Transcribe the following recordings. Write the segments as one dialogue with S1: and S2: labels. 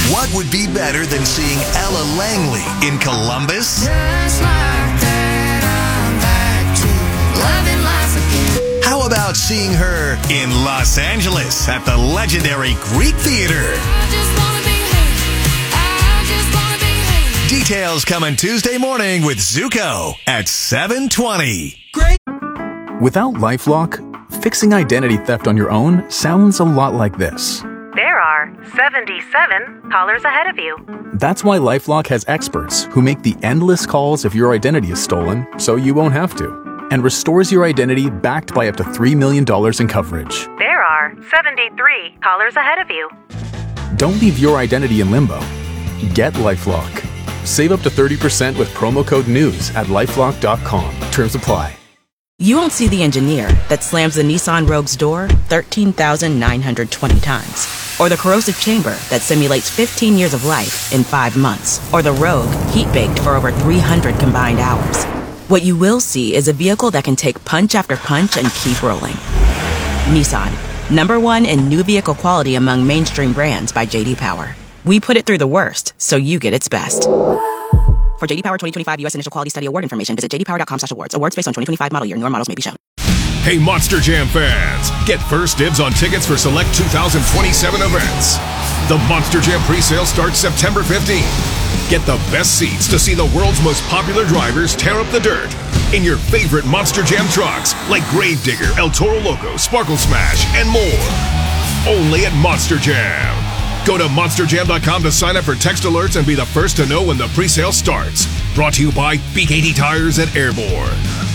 S1: What would be better than seeing Ella Langley in Columbus?
S2: Just like that, I'm back to loving life again.
S1: How about seeing her in Los Angeles at the legendary Greek Theater?
S2: I just wanna be happy. I just wanna be happy.
S1: Details coming Tuesday morning with Zuko at 7:20.
S3: Without LifeLock, fixing identity theft on your own sounds a lot like this.
S4: There are 77 callers ahead of you.
S3: That's why LifeLock has experts who make the endless calls if your identity is stolen so you won't have to, and restores your identity backed by up to $3 million in coverage.
S4: There are 73 callers ahead of you.
S3: Don't leave your identity in limbo. Get LifeLock. Save up to 30% with promo code NEWS at LifeLock.com. Terms apply.
S5: You won't see the engineer that slams the Nissan Rogue's door 13,920 times. Or the corrosive chamber that simulates 15 years of life in 5 months. Or the Rogue heat-baked for over 300 combined hours. What you will see is a vehicle that can take punch after punch and keep rolling. Nissan, #1 in new vehicle quality among mainstream brands by J.D. Power. We put it through the worst, so you get its best. For J.D. Power 2025 U.S. Initial Quality Study Award information, visit jdpower.com/awards. Awards based on 2025 model year. Newer models may be shown.
S6: Hey, Monster Jam fans! Get first dibs on tickets for select 2027 events. The Monster Jam presale starts September 15th. Get the best seats to see the world's most popular drivers tear up the dirt in your favorite Monster Jam trucks like Gravedigger, El Toro Loco, Sparkle Smash, and more. Only at Monster Jam. Go to monsterjam.com to sign up for text alerts and be the first to know when the presale starts. Brought to you by BKT Tires at Airborne.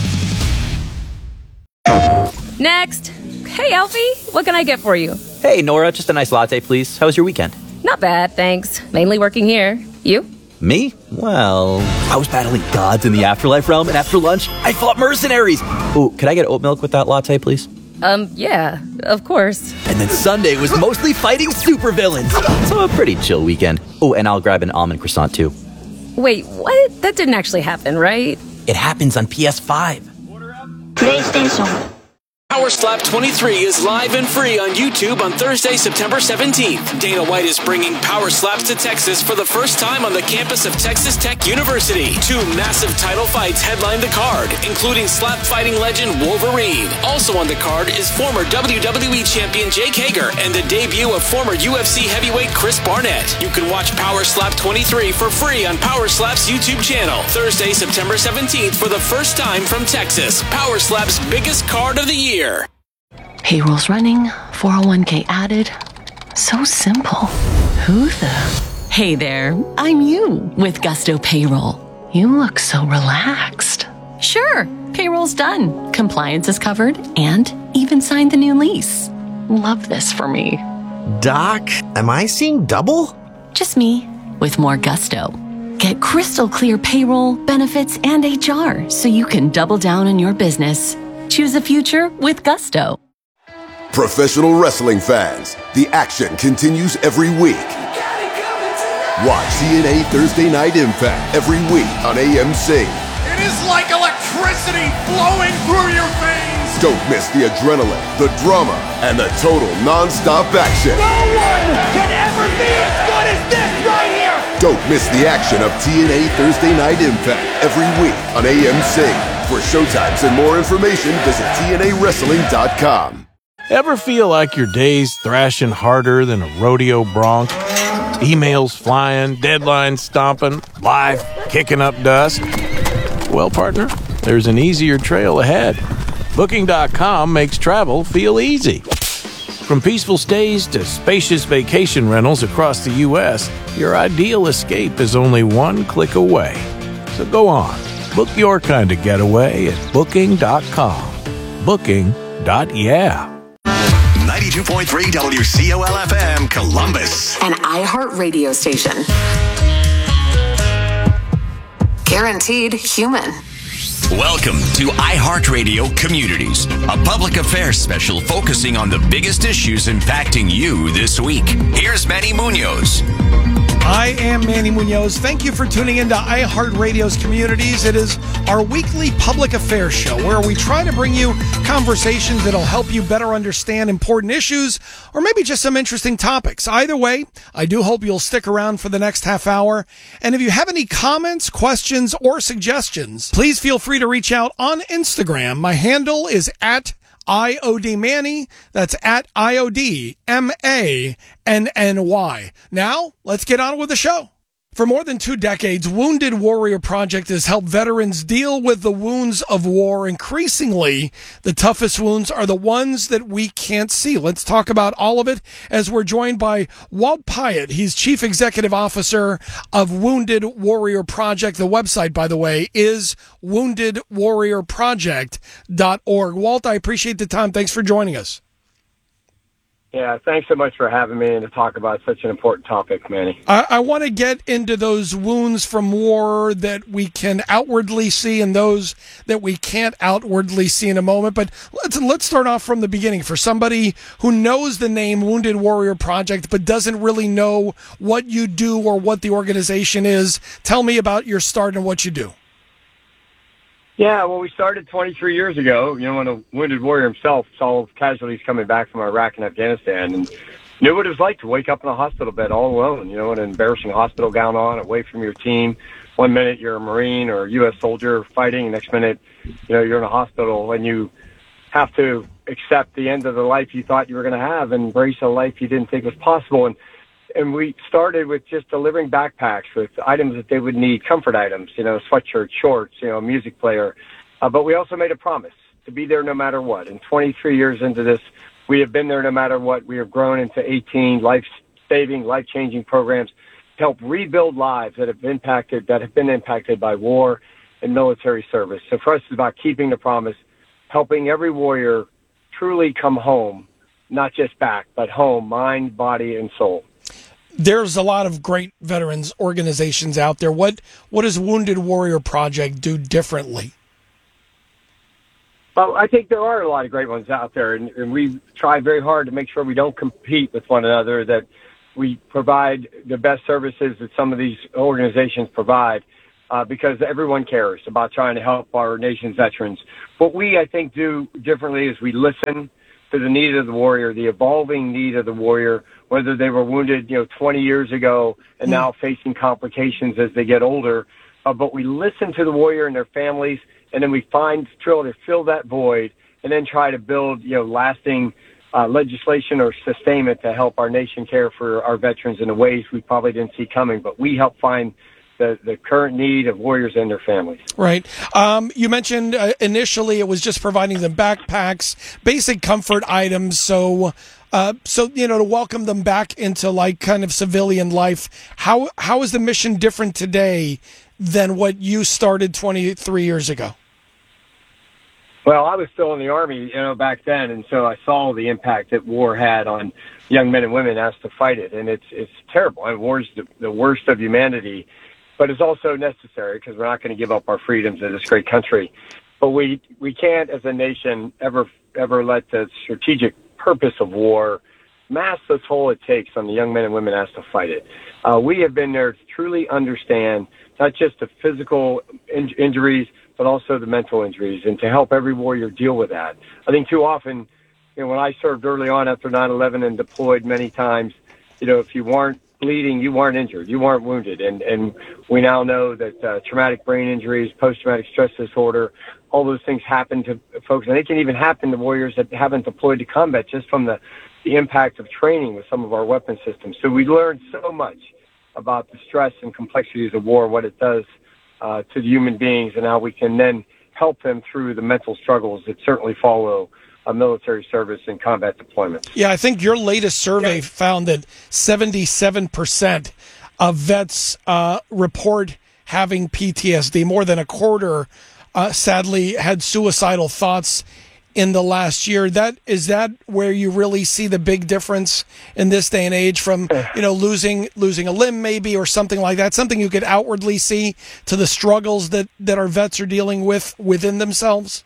S7: Next. Hey, Alfie, what can I get for you?
S8: Hey, Nora, just a nice latte, please. How was your weekend?
S7: Not bad, thanks. Mainly working here. You?
S8: Me? Well, I was battling gods in the afterlife realm, and after lunch, I fought mercenaries. Ooh, could I get oat milk with that latte, please?
S7: Yeah, of course.
S8: And then Sunday was mostly fighting supervillains. So a pretty chill weekend. Oh, and I'll grab an almond croissant, too.
S7: Wait, what? That didn't actually happen, right?
S8: It happens on PS5.
S9: PlayStation.
S10: Power Slap 23 is live and free on YouTube on Thursday, September 17th. Dana White is bringing Power Slaps to Texas for the first time on the campus of Texas Tech University. 2 massive title fights headline the card, including slap fighting legend Wolverine. Also on the card is former WWE champion Jake Hager and the debut of former UFC heavyweight Chris Barnett. You can watch Power Slap 23 for free on Power Slap's YouTube channel. Thursday, September 17th for the first time from Texas. Power Slap's biggest card of the year.
S11: Payroll's running, 401k added. So simple. Who the? Hey there, I'm you with Gusto Payroll. You look so relaxed. Sure, payroll's done. Compliance is covered and even signed the new lease. Love this for me.
S12: Doc, am I seeing double?
S11: Just me with more gusto. Get crystal clear payroll, benefits, and HR so you can double down on your business. Choose a future with Gusto.
S13: Professional wrestling fans, the action continues every week. Watch TNA Thursday Night Impact every week on AMC.
S14: It is like electricity flowing through your veins.
S13: Don't miss the adrenaline, the drama, and the total non-stop action.
S14: No one can ever be as good as this right here.
S13: Don't miss the action of TNA Thursday Night Impact every week on AMC. For showtimes and more information, visit TNAWrestling.com.
S15: Ever feel like your day's thrashing harder than a rodeo bronc? Emails flying, deadlines stomping, life kicking up dust? Well, partner, there's an easier trail ahead. Booking.com makes travel feel easy. From peaceful stays to spacious vacation rentals across the U.S., your ideal escape is only one click away. So go on. Book your kind of getaway at Booking.com. Booking.yeah.
S1: 92.3 WCOL-FM, Columbus.
S16: An iHeart radio station. Guaranteed human.
S1: Welcome to iHeartRadio Communities, a public affairs special focusing on the biggest issues impacting you this week. Here's Manny Munoz.
S17: I am Manny Munoz. Thank you for tuning into iHeartRadio's Communities. It is our weekly public affairs show where we try to bring you conversations that'll help you better understand important issues or maybe just some interesting topics. Either way, I do hope you'll stick around for the next half hour. And if you have any comments, questions, or suggestions, please feel free to reach out on Instagram. My handle is at IOD Manny. That's at IOD MANNY. Now, let's get on with the show. For more than 2 decades, Wounded Warrior Project has helped veterans deal with the wounds of war. Increasingly, the toughest wounds are the ones that we can't see. Let's talk about all of it as we're joined by Walt Pyatt. He's Chief Executive Officer of Wounded Warrior Project. The website, by the way, is woundedwarriorproject.org. Walt, I appreciate the time. Thanks for joining us.
S18: Yeah, thanks so much for having me and to talk about such an important topic, Manny.
S17: I want to get into those wounds from war that we can outwardly see and those that we can't outwardly see in a moment. But let's start off from the beginning. For somebody who knows the name Wounded Warrior Project but doesn't really know what you do or what the organization is, tell me about your start and what you do.
S18: Yeah, well, we started 23 years ago, when a wounded warrior himself saw casualties coming back from Iraq and Afghanistan and knew what it was like to wake up in a hospital bed all alone, an embarrassing hospital gown on, away from your team. 1 minute you're a Marine or a U.S. soldier fighting, next minute, you're in a hospital and you have to accept the end of the life you thought you were going to have and embrace a life you didn't think was possible. And we started with just delivering backpacks with items that they would need, comfort items, sweatshirts, shorts, a music player. But we also made a promise to be there no matter what. And 23 years into this, we have been there no matter what. We have grown into 18 life-saving, life-changing programs to help rebuild lives that have been impacted by war and military service. So for us, it's about keeping the promise, helping every warrior truly come home, not just back, but home, mind, body, and soul.
S17: There's a lot of great veterans organizations out there. What does Wounded Warrior Project do differently?
S18: Well, I think there are a lot of great ones out there, and we try very hard to make sure we don't compete with one another, that we provide the best services that some of these organizations provide, because everyone cares about trying to help our nation's veterans. What we, I think, do differently is we listen to the need of the warrior, the evolving need of the warrior, whether they were wounded, 20 years ago and now facing complications as they get older. But we listen to the warrior and their families, and then we try to fill that void and then try to build, lasting legislation or sustainment to help our nation care for our veterans in the ways we probably didn't see coming. But we help find the current need of warriors and their families.
S17: Right. You mentioned initially it was just providing them backpacks, basic comfort items. So to welcome them back into kind of civilian life. How is the mission different today than what you started 23 years ago?
S18: Well, I was still in the Army, back then, and so I saw the impact that war had on young men and women asked to fight it, and it's terrible. And war's the worst of humanity. But it's also necessary because we're not going to give up our freedoms in this great country. But we can't, as a nation, ever let the strategic purpose of war mask the toll it takes on the young men and women asked to fight it. We have been there to truly understand not just the physical injuries, but also the mental injuries, and to help every warrior deal with that. I think too often, when I served early on after 9/11 and deployed many times, if you weren't bleeding, you weren't injured, you weren't wounded. And we now know that traumatic brain injuries, post-traumatic stress disorder, all those things happen to folks. And they can even happen to warriors that haven't deployed to combat just from the impact of training with some of our weapon systems. So we learned so much about the stress and complexities of war, what it does to the human beings, and how we can then help them through the mental struggles that certainly follow military service and combat deployments.
S17: Yeah, I think your latest survey found that 77% of vets report having PTSD. More than a quarter, sadly, had suicidal thoughts in the last year. Is that where you really see the big difference in this day and age from, losing a limb maybe or something like that? Something you could outwardly see to the struggles that our vets are dealing with within themselves?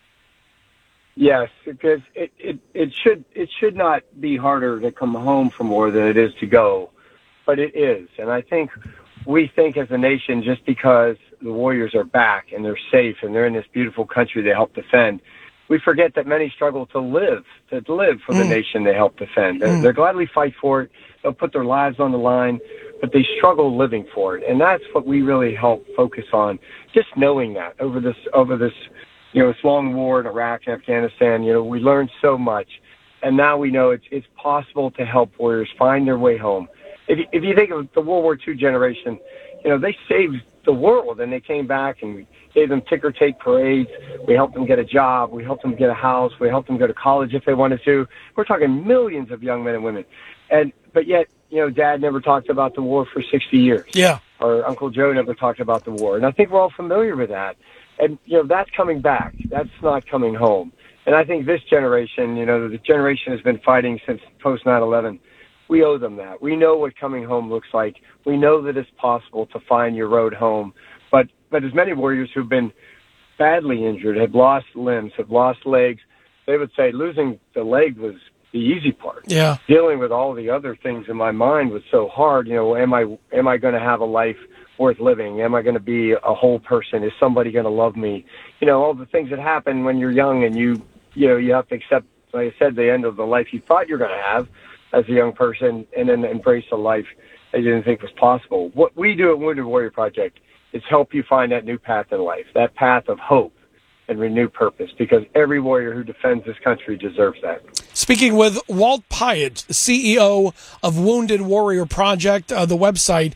S18: Yes, because it should not be harder to come home from war than it is to go. but it is. And I think we think as a nation, just because the warriors are back and they're safe and they're in this beautiful country they help defend, we forget that many struggle to live for the nation they help defend. They're gladly fight for it. They'll put their lives on the line, but they struggle living for it. And that's what we really help focus on, just knowing that over this, this long war in Iraq and Afghanistan. We learned so much, and now we know it's possible to help warriors find their way home. If you think of the World War II generation, they saved the world, and they came back and we gave them ticker tape parades. We helped them get a job. We helped them get a house. We helped them go to college if they wanted to. We're talking millions of young men and women. But yet, Dad never talked about the war for 60 years.
S17: Yeah.
S18: Or Uncle Joe never talked about the war. And I think we're all familiar with that. And, that's coming back. That's not coming home. And I think this generation, the generation has been fighting since post 9/11. We owe them that. We know what coming home looks like. We know that it's possible to find your road home. But as many warriors who've been badly injured, have lost limbs, have lost legs, they would say losing the leg was the easy part.
S17: Yeah.
S18: Dealing with all the other things in my mind was so hard. Am I going to have a life worth living? Am I going to be a whole person? Is somebody going to love me? All the things that happen when you're young and you have to accept, like I said, the end of the life you thought you were going to have as a young person, and then embrace a life that you didn't think was possible. What we do at Wounded Warrior Project is help you find that new path in life, that path of hope and renewed purpose, because every warrior who defends this country deserves that.
S17: Speaking with Walt Pyatt, CEO of Wounded Warrior Project, the website,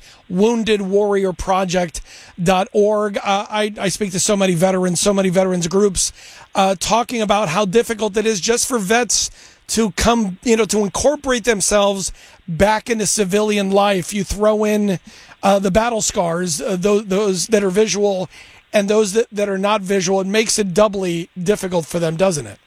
S17: woundedwarriorproject.org. I speak to so many veterans groups, talking about how difficult it is just for vets to come, to incorporate themselves back into civilian life. You throw in the battle scars, those that are visual and those that are not visual. It makes it doubly difficult for them, doesn't it?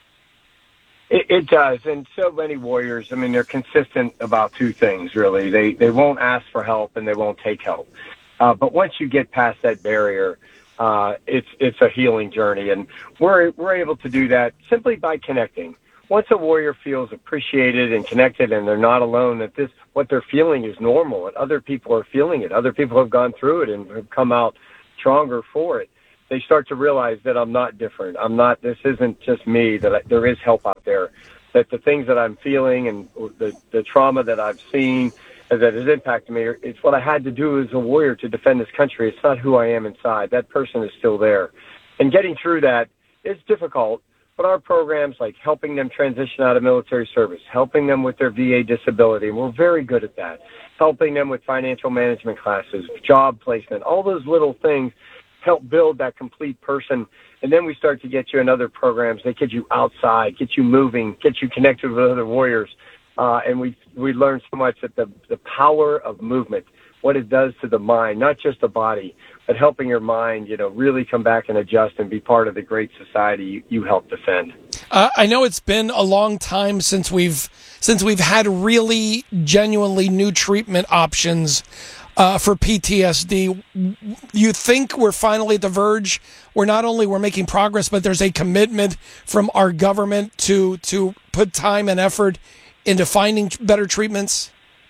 S18: It does. And so many warriors, they're consistent about two things, really. They won't ask for help and they won't take help. But once you get past that barrier, it's a healing journey. And we're able to do that simply by connecting. Once a warrior feels appreciated and connected and they're not alone, that what they're feeling is normal and other people are feeling it. Other people have gone through it and have come out stronger for it. They start to realize that I'm not different. This isn't just me, that there is help out there, that the things that I'm feeling and the trauma that I've seen that has impacted me, it's what I had to do as a warrior to defend this country. It's not who I am inside. That person is still there. And getting through that is difficult. But our programs, like helping them transition out of military service, helping them with their VA disability, and we're very good at that, helping them with financial management classes, job placement, all those little things help build that complete person. And then we start to get you in other programs that get you outside, get you moving, get you connected with other warriors. And we learn so much that the power of movement, what it does to the mind, not just the body, but helping your mind, really come back and adjust and be part of the great society you help defend.
S17: I know it's been a long time since we've had really genuinely new treatment options for PTSD. You think we're finally at the verge where not only we're making progress, but there's a commitment from our government to put time and effort into finding better treatments?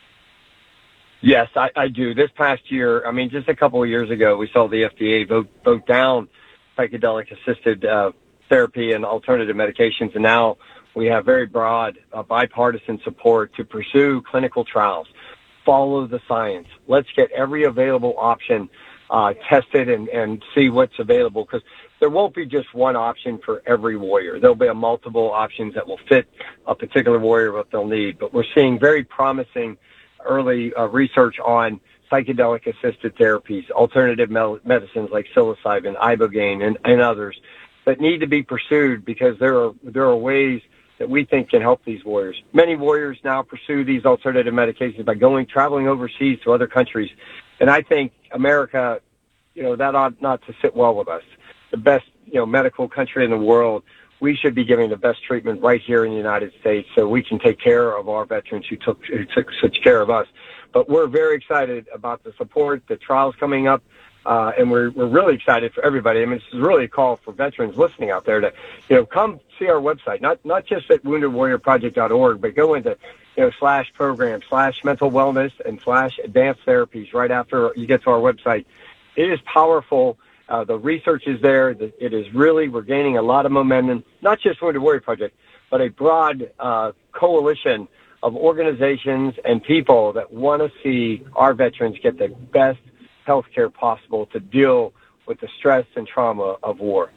S18: Yes, I do. This past year, just a couple of years ago, we saw the FDA vote down psychedelic-assisted therapy and alternative medications, and now we have very broad bipartisan support to pursue clinical trials. Follow the science. Let's get every available option tested and see what's available, because there won't be just one option for every warrior. There'll be multiple options that will fit a particular warrior, what they'll need. But we're seeing very promising early research on psychedelic-assisted therapies, alternative medicines like psilocybin, ibogaine, and others that need to be pursued, because there are ways that we think can help these warriors. Many warriors now pursue these alternative medications by traveling overseas to other countries. And I think America, that ought not to sit well with us. The best, medical country in the world, we should be giving the best treatment right here in the United States so we can take care of our veterans who took such care of us. But we're very excited about the support, the trials coming up, and we're really excited for everybody. This is really a call for veterans listening out there to, come see our website, not just at woundedwarriorproject.org, but go into /program /mental wellness and /advanced therapies right after you get to our website. It is powerful. The research is there. It is really, we're gaining a lot of momentum, not just Wounded Warrior Project, but a broad coalition of organizations and people that want to see our veterans get the best health care possible to deal with the stress and trauma of war.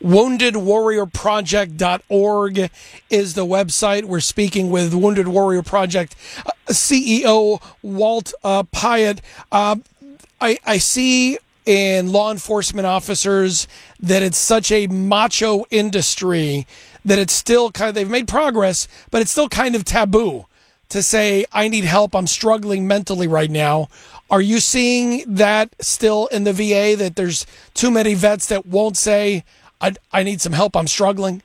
S17: WoundedWarriorProject.org is the website. We're speaking with Wounded Warrior Project CEO Walt Pyatt. I see in law enforcement officers that it's such a macho industry that it's still they've made progress, but it's still kind of taboo to say, I need help, I'm struggling mentally right now. Are you seeing that still in the VA, that there's too many vets that won't say, I need some help, I'm struggling?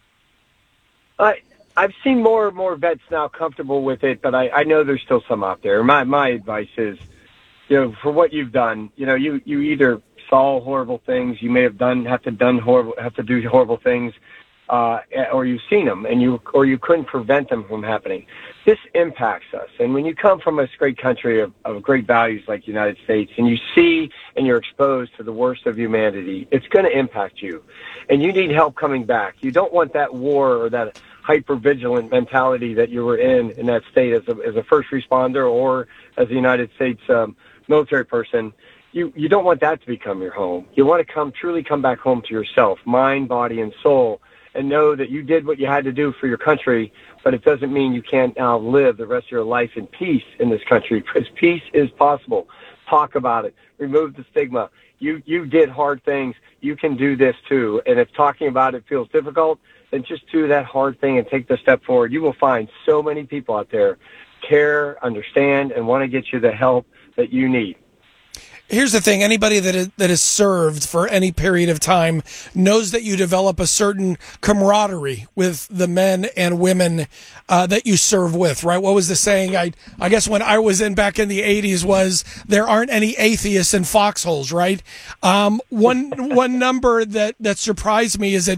S18: I've seen more and more vets now comfortable with it, but I know there's still some out there. My advice is, for what you've done, you either saw horrible things, you may have have to do horrible things, or you've seen them or you couldn't prevent them from happening. This impacts us. And when you come from a great country of great values like the United States, and you see and you're exposed to the worst of humanity, it's going to impact you. And you need help coming back. You don't want that war or that hyper-vigilant mentality that you were in that state as a first responder or as a United States military person. You don't want that to become your home. You want to truly come back home to yourself, mind, body, and soul, and know that you did what you had to do for your country, but it doesn't mean you can't now live the rest of your life in peace in this country, because peace is possible. Talk about it. Remove the stigma. You did hard things. You can do this too. And if talking about it feels difficult, then just do that hard thing and take the step forward. You will find so many people out there care, understand, and want to get you the help that you need.
S17: Here's the thing. Anybody that is served for any period of time knows that you develop a certain camaraderie with the men and women that you serve with, right? What was the saying? I guess when I was back in the 80s was, there aren't any atheists in foxholes, right? One number that surprised me is that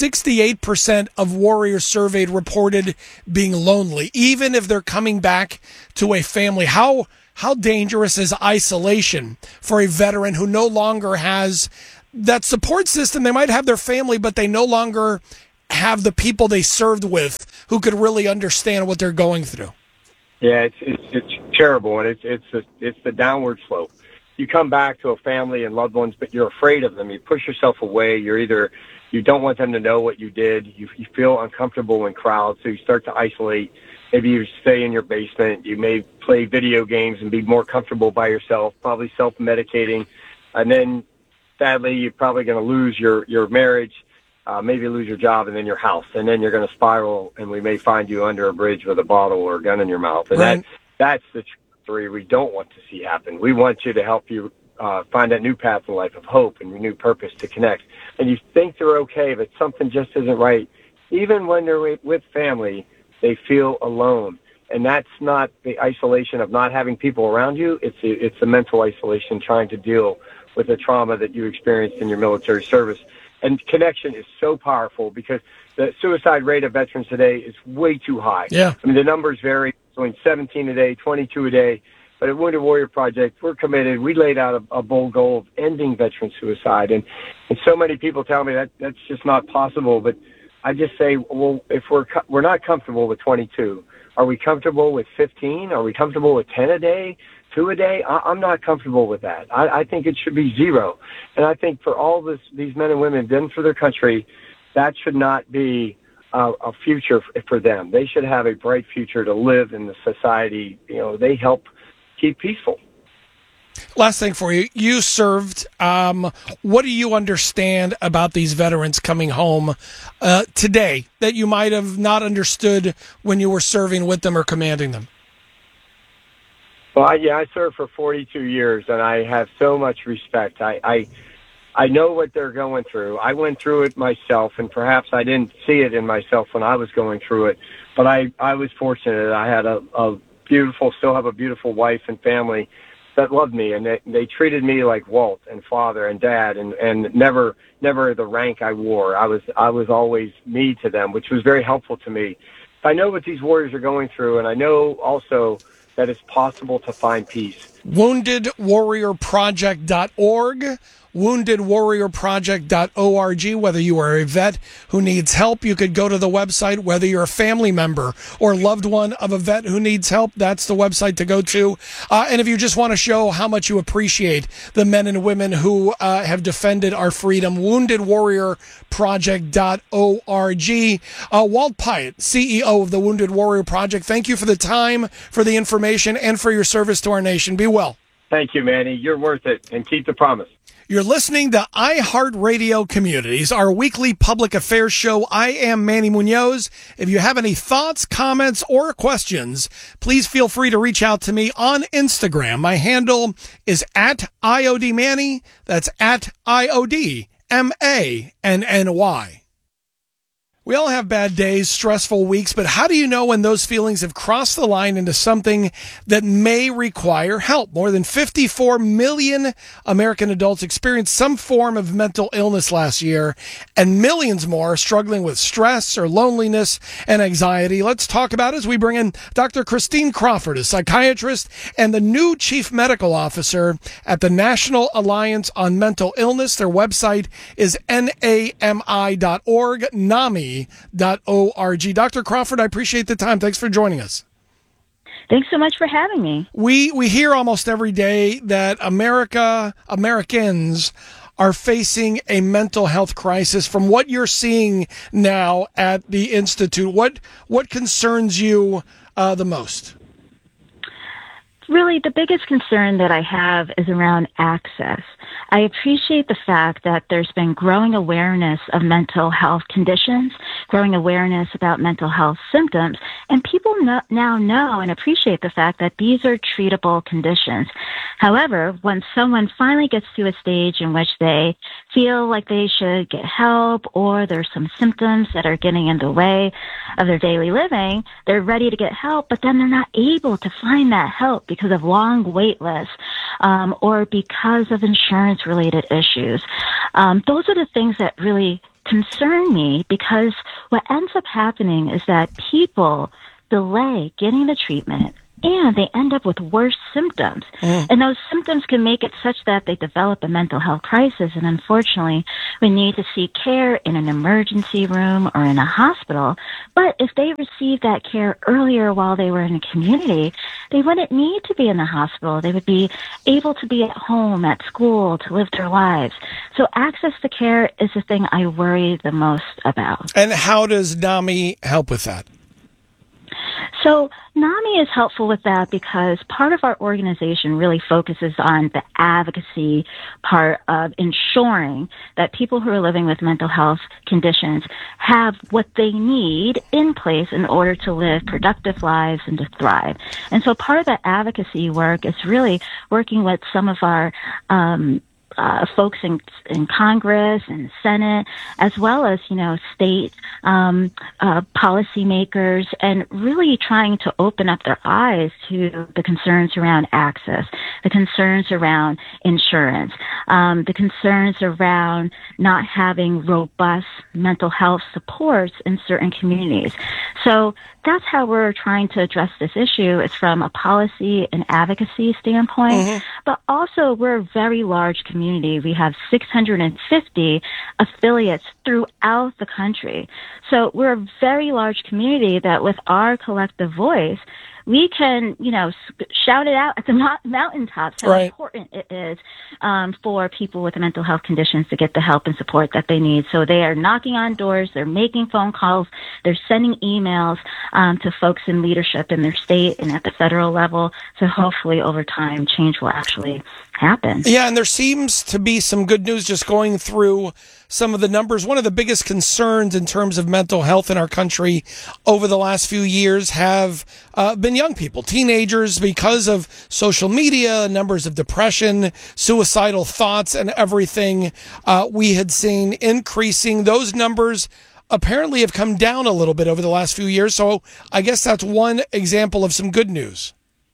S17: 68% of warriors surveyed reported being lonely, even if they're coming back to a family. How dangerous is isolation for a veteran who no longer has that support system? They might have their family, but they no longer have the people they served with who could really understand what they're going through.
S18: Yeah, it's terrible, and it's the downward slope. You come back to a family and loved ones, but you're afraid of them. You push yourself away. You don't want them to know what you did. You feel uncomfortable in crowds, so you start to isolate. Maybe you stay in your basement. You may play video games and be more comfortable by yourself, probably self-medicating. And then, sadly, you're probably going to lose your marriage, maybe lose your job, and then your house. And then you're going to spiral, and we may find you under a bridge with a bottle or a gun in your mouth. And
S17: right.
S18: That's the trajectory we don't want to see happen. We want you to help you find that new path in life of hope and renewed purpose to connect. And you think they're okay, but something just isn't right. Even when they're with family, they feel alone. And that's not the isolation of not having people around you. It's the mental isolation trying to deal with the trauma that you experienced in your military service. And connection is so powerful because the suicide rate of veterans today is way too high.
S17: Yeah.
S18: I mean, the numbers vary between 17 a day, 22 a day. But at Wounded Warrior Project, we're committed. We laid out a bold goal of ending veteran suicide. And so many people tell me that's just not possible. But I just say, well, if we're not comfortable with 22, are we comfortable with 15? Are we comfortable with 10 a day, 2 a day? I'm not comfortable with that. I think it should be 0. And I think for all these men and women done for their country, that should not be a future for them. They should have a bright future to live in the society. They help keep peaceful.
S17: Last thing for you. You served. What do you understand about these veterans coming home today that you might have not understood when you were serving with them or commanding them?
S18: Well, I served for 42 years, and I have so much respect. I know what they're going through. I went through it myself, and perhaps I didn't see it in myself when I was going through it. But I was fortunate. I had still have a beautiful wife and family that loved me, and they treated me like Walt and father and dad, and never the rank I wore. I was always me to them, which was very helpful to me. I know what these warriors are going through, and I know also that it's possible to find peace.
S17: WoundedWarriorProject.org, WoundedWarriorProject.org. Whether you are a vet who needs help, you could go to the website. Whether you're a family member or loved one of a vet who needs help, that's the website to go to. And if you just want to show how much you appreciate the men and women who have defended our freedom, WoundedWarriorProject.org. Walt Pyatt, CEO of the Wounded Warrior Project, thank you for the time, for the information, and for your service to our nation. Be well.
S18: Thank you, Manny. You're worth it, and keep the promise.
S17: You're listening to iHeartRadio Communities, our weekly public affairs show. I am Manny Munoz. If you have any thoughts, comments, or questions, please feel free to reach out to me on Instagram. My handle is @IODManny. That's @IODMANNY. We all have bad days, stressful weeks, but how do you know when those feelings have crossed the line into something that may require help? More than 54 million American adults experienced some form of mental illness last year, and millions more are struggling with stress or loneliness and anxiety. Let's talk about it as we bring in Dr. Christine Crawford, a psychiatrist and the new chief medical officer at the National Alliance on Mental Illness. Their website is NAMI.org, NAMI.org. Dr. Crawford, I appreciate the time. Thanks for joining us.
S9: Thanks so much for having me.
S17: We hear almost every day that Americans are facing a mental health crisis. From what you're seeing now at the Institute, what concerns you the most?
S9: Really, the biggest concern that I have is around access. I appreciate the fact that there's been growing awareness of mental health conditions, growing awareness about mental health symptoms, and people now know and appreciate the fact that these are treatable conditions. However, when someone finally gets to a stage in which they feel like they should get help, or there's some symptoms that are getting in the way of their daily living, they're ready to get help, but then they're not able to find that help because of long wait lists, or because of insurance-related issues. Those are the things that really concern me, because what ends up happening is that people delay getting the treatment, and they end up with worse symptoms. And those symptoms can make it such that they develop a mental health crisis, and unfortunately, we need to seek care in an emergency room or in a hospital. But if they received that care earlier while they were in the community, they wouldn't need to be in the hospital. They would be able to be at home, at school, to live their lives. So access to care is the thing I worry the most about.
S17: And how does NAMI help with that?
S9: So NAMI is helpful with that because part of our organization really focuses on the advocacy part of ensuring that people who are living with mental health conditions have what they need in place in order to live productive lives and to thrive. And so part of that advocacy work is really working with some of our folks in Congress and Senate, as well as, state policymakers, and really trying to open up their eyes to the concerns around access, the concerns around insurance, the concerns around not having robust mental health supports in certain communities. So that's how we're trying to address this issue. It's from a policy and advocacy standpoint, but also we're a very large community. We have 650 affiliates throughout the country. So we're a very large community that with our collective voice, we can, shout it out at the mountaintops how important it is for people with mental health conditions to get the help and support that they need. So they are knocking on doors, they're making phone calls, they're sending emails to folks in leadership in their state and at the federal level. So hopefully over time, change will actually happen.
S17: Yeah, and there seems to be some good news just going through some of the numbers. One of the biggest concerns in terms of mental health in our country over the last few years have been young people, teenagers, because of social media, numbers of depression, suicidal thoughts, and everything we had seen increasing. Those numbers apparently have come down a little bit over the last few years. So I guess that's one example of some good news.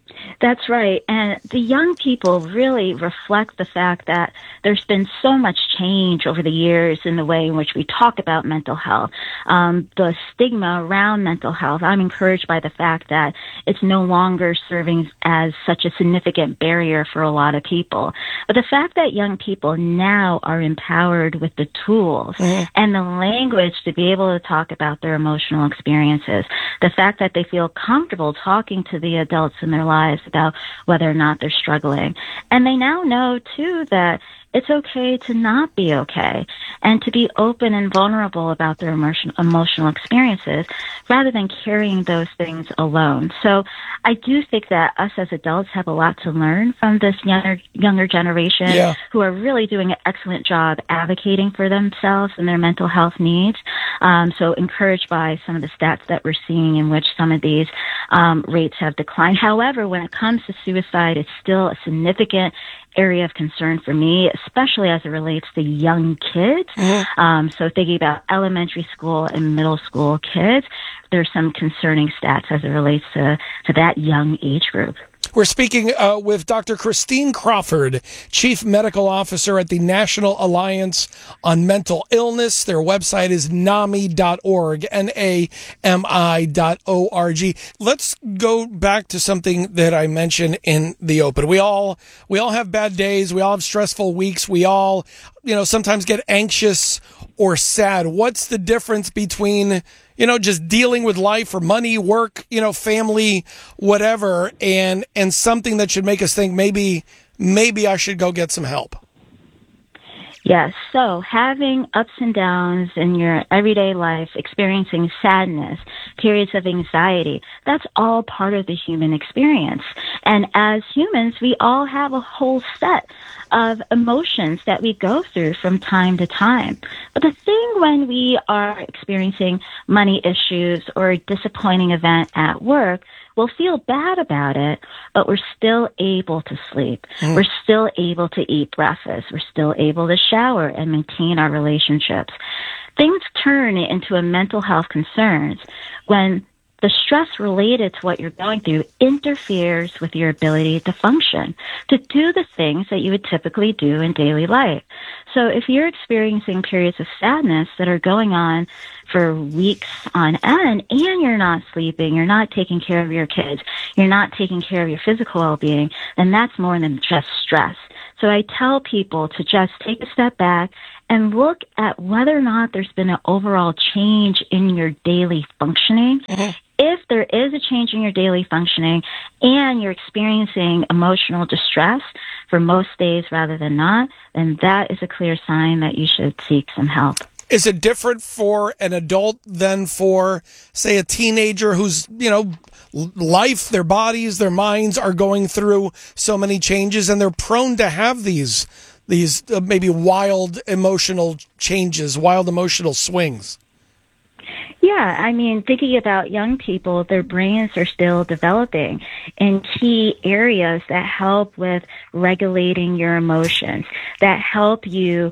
S9: That's right. And the young people really reflect the fact that there's been so much change over the years in the way in which we talk about mental health. The stigma around mental health, I'm encouraged by the fact that it's no longer serving as such a significant barrier for a lot of people. But the fact that young people now are empowered with the tools and the language to be able to talk about their emotional experiences, the fact that they feel comfortable talking to the adults in their lives about whether or not they're struggling. And they now know, too, that it's okay to not be okay and to be open and vulnerable about their emotional experiences rather than carrying those things alone. So I do think that us as adults have a lot to learn from this younger generation who are really doing an excellent job advocating for themselves and their mental health needs. So encouraged by some of the stats that we're seeing in which some of these rates have declined. However, when it comes to suicide, it's still a significant area of concern for me, especially as it relates to young kids. So thinking about elementary school and middle school kids, there's some concerning stats as it relates to that young age group.
S17: We're speaking with Dr. Christine Crawford, Chief Medical Officer at the National Alliance on Mental Illness. Their website is NAMI.org, NAMI.org. Let's go back to something that I mentioned in the open. We all have bad days. We all have stressful weeks. We all, sometimes get anxious or sad. What's the difference between just dealing with life or money, work, family, whatever, and something that should make us think maybe I should go get some help?
S9: Yes. So having ups and downs in your everyday life, experiencing sadness, periods of anxiety, that's all part of the human experience. And as humans, we all have a whole set of emotions that we go through from time to time. But the thing when we are experiencing money issues or a disappointing event at work, we'll feel bad about it, but we're still able to sleep. We're still able to eat breakfast. We're still able to shower and maintain our relationships. Things turn into a mental health concerns when the stress related to what you're going through interferes with your ability to function, to do the things that you would typically do in daily life. So if you're experiencing periods of sadness that are going on for weeks on end and you're not sleeping, you're not taking care of your kids, you're not taking care of your physical well-being, then that's more than just stress. So I tell people to just take a step back and look at whether or not there's been an overall change in your daily functioning. If there is a change in your daily functioning and you're experiencing emotional distress for most days rather than not, then that is a clear sign that you should seek some help.
S17: Is it different for an adult than for, say, a teenager whose, life, their bodies, their minds are going through so many changes and they're prone to have these maybe wild emotional changes, wild emotional swings?
S9: Yeah, I mean, thinking about young people, their brains are still developing in key areas that help with regulating your emotions, that help you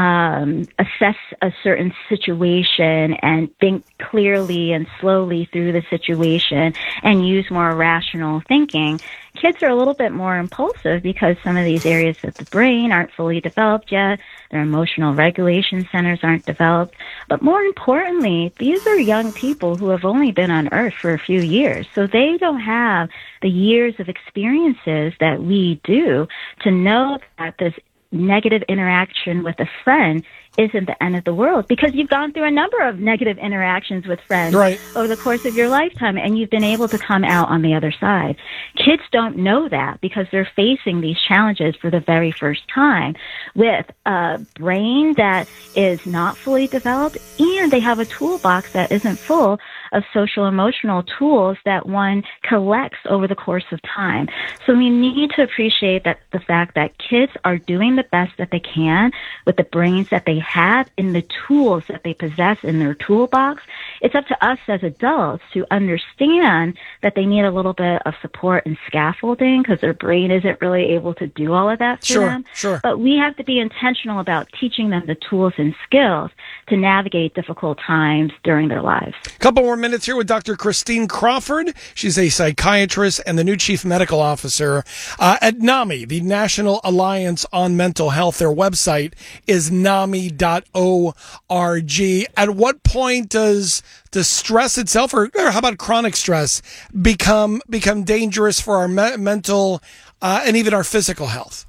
S9: assess a certain situation and think clearly and slowly through the situation and use more rational thinking. Kids are a little bit more impulsive because some of these areas of the brain aren't fully developed yet. Their emotional regulation centers aren't developed. But more importantly, these are young people who have only been on Earth for a few years. So they don't have the years of experiences that we do to know that this negative interaction with a friend isn't the end of the world, because you've gone through a number of negative interactions with friends over the course of your lifetime, and you've been able to come out on the other side. Kids don't know that because they're facing these challenges for the very first time with a brain that is not fully developed, and they have a toolbox that isn't full of social emotional tools that one collects over the course of time. So we need to appreciate that the fact that kids are doing the best that they can with the brains that they have in the tools that they possess in their toolbox. It's up to us as adults to understand that they need a little bit of support and scaffolding because their brain isn't really able to do all of that for them.
S17: Sure.
S9: But we have to be intentional about teaching them the tools and skills to navigate difficult times during their lives.
S17: A couple more minutes here with Dr. Christine Crawford. She's a psychiatrist and the new chief medical officer at NAMI, the National Alliance on Mental Health. Their website is nami.org. At what point does the stress itself, or how about chronic stress, become dangerous for our mental and even our physical health?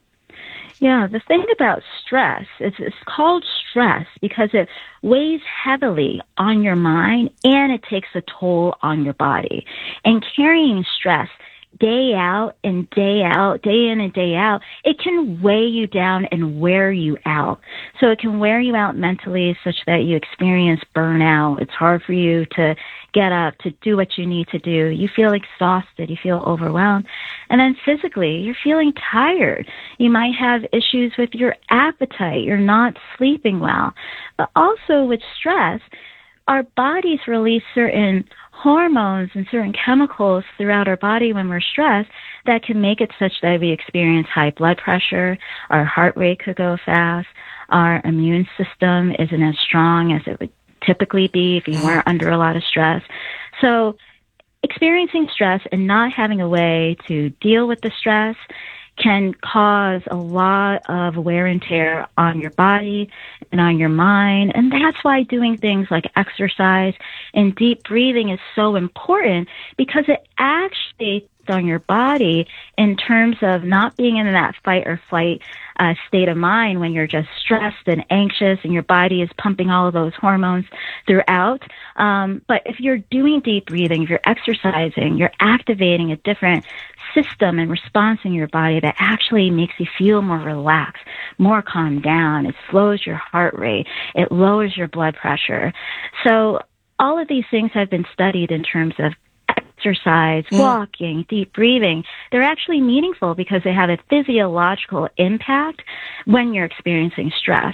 S9: Yeah, the thing about stress is it's called stress because it weighs heavily on your mind and it takes a toll on your body. And carrying stress day out and day out, day in and day out, it can weigh you down and wear you out. So it can wear you out mentally such that you experience burnout. It's hard for you to get up, to do what you need to do. You feel exhausted. You feel overwhelmed. And then physically, you're feeling tired. You might have issues with your appetite. You're not sleeping well. But also with stress, our bodies release certain hormones and certain chemicals throughout our body when we're stressed that can make it such that we experience high blood pressure, our heart rate could go fast, our immune system isn't as strong as it would typically be if you weren't under a lot of stress. So experiencing stress and not having a way to deal with the stress can cause a lot of wear and tear on your body and on your mind. And that's why doing things like exercise and deep breathing is so important, because it actually on your body in terms of not being in that fight or flight state of mind when you're just stressed and anxious and your body is pumping all of those hormones throughout. But if you're doing deep breathing, if you're exercising, you're activating a different system and response in your body that actually makes you feel more relaxed, more calmed down. It slows your heart rate. It lowers your blood pressure. So all of these things have been studied in terms of exercise, walking, deep breathing. They're actually meaningful because they have a physiological impact when you're experiencing stress.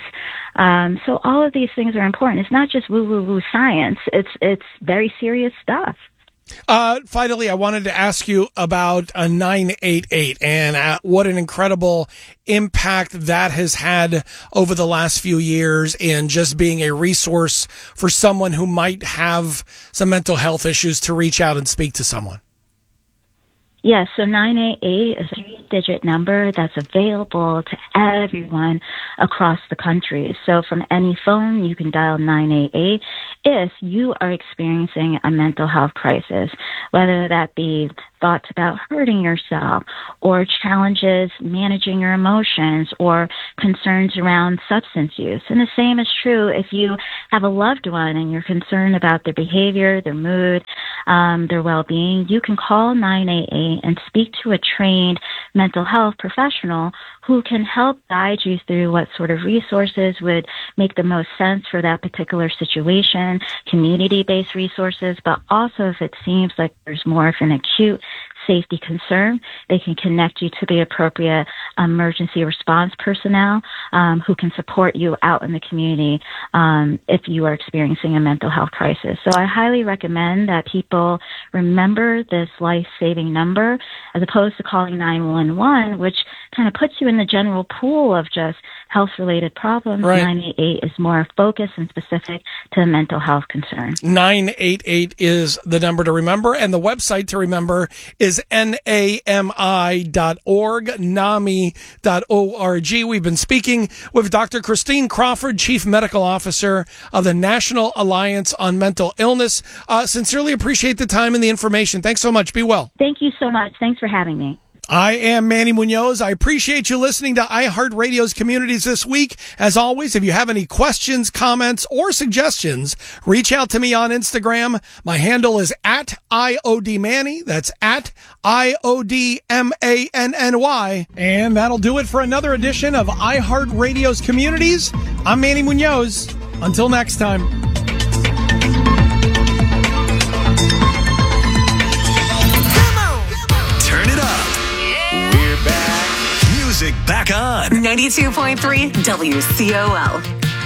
S9: So all of these things are important. It's not just woo-woo-woo science. It's very serious stuff.
S17: Finally, I wanted to ask you about 988 and what an incredible impact that has had over the last few years in just being a resource for someone who might have some mental health issues to reach out and speak to someone.
S9: Yes, so 988 is a 3-digit number that's available to everyone across the country. So from any phone, you can dial 988 if you are experiencing a mental health crisis, whether that be thoughts about hurting yourself or challenges managing your emotions or concerns around substance use. And the same is true if you have a loved one and you're concerned about their behavior, their mood, their well-being. You can call 988 and speak to a trained mental health professional who can help guide you through what sort of resources would make the most sense for that particular situation, community-based resources, but also if it seems like there's more of an acute safety concern, they can connect you to the appropriate emergency response personnel who can support you out in the community if you are experiencing a mental health crisis. So I highly recommend that people remember this life-saving number as opposed to calling 911, which kind of puts you in the general pool of just health-related problems. Right. 988 is more focused and specific to mental health concerns.
S17: 988 is the number to remember, and the website to remember is nami.org, nami.org. We've been speaking with Dr. Christine Crawford, Chief Medical Officer of the National Alliance on Mental Illness. Sincerely appreciate the time and the information. Thanks so much. Be well.
S9: Thank you so much. Thanks for having me.
S17: I am Manny Munoz. I appreciate you listening to iHeartRadio's Communities this week. As always, if you have any questions, comments, or suggestions, reach out to me on Instagram. My handle is @IODManny. That's @IODMANNY. And that'll do it for another edition of iHeartRadio's Communities. I'm Manny Munoz. Until next time.
S1: Music back on.
S16: 92.3 WCOL.